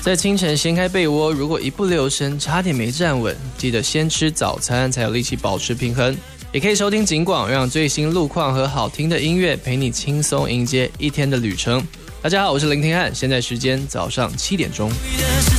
在清晨掀开被窝，如果一不留神差点没站稳，记得先吃早餐才有力气保持平衡。也可以收听警广，让最新路况和好听的音乐陪你轻松迎接一天的旅程。大家好，我是林廷汉，现在时间早上7点钟。